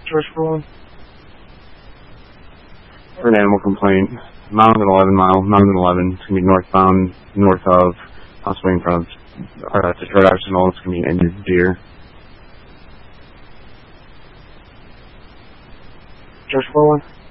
George Furlong. For an animal complaint, Mountain 11 mile, Mountain 11. It's going to be northbound, north of, possibly in front of Detroit Arsenal. It's going to be an injured deer. George Furlong.